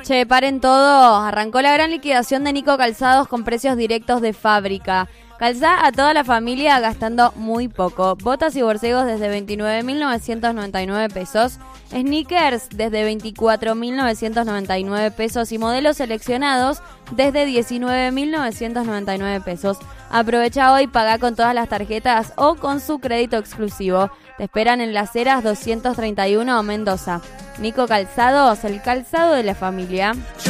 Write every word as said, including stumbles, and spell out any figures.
Che, paren todo. Arrancó la gran liquidación de Nico Calzados con precios directos de fábrica. Calzá a toda la familia gastando muy poco. Botas y borcegos desde veintinueve mil novecientos noventa y nueve pesos. Sneakers desde veinticuatro mil novecientos noventa y nueve pesos. Y modelos seleccionados desde diecinueve mil novecientos noventa y nueve pesos. Aprovecha hoy, paga con todas las tarjetas o con su crédito exclusivo. Te esperan en Las Heras doscientos treinta y uno Mendoza. Nico Calzados, el calzado de la familia.